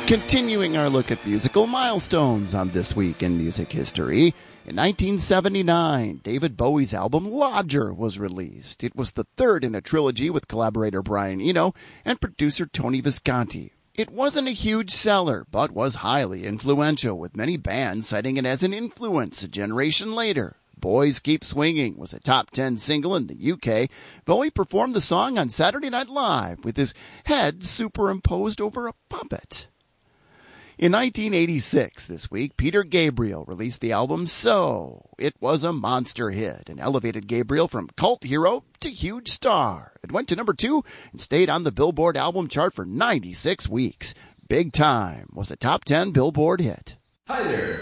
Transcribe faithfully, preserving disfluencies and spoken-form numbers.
Continuing our look at musical milestones on This Week in Music History, in nineteen seventy-nine, David Bowie's album Lodger was released. It was the third in a trilogy with collaborator Brian Eno and producer Tony Visconti. It wasn't a huge seller, but was highly influential, with many bands citing it as an influence a generation later. Boys Keep Swinging was a top ten single in the U K. Bowie performed the song on Saturday Night Live with his head superimposed over a puppet. In nineteen eighty-six, this week, Peter Gabriel released the album So. It was a monster hit and elevated Gabriel from cult hero to huge star. It went to number two and stayed on the Billboard album chart for ninety-six weeks. Big Time was a top ten Billboard hit. Hi there,